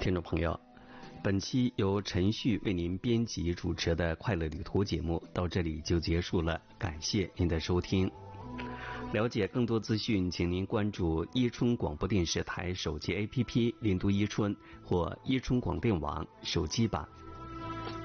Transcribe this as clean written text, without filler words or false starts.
听众朋友，本期由陈旭为您编辑主持的快乐旅途节目到这里就结束了，感谢您的收听。了解更多资讯，请您关注伊春广播电视台手机 APP 林都伊春或伊春广电网手机版。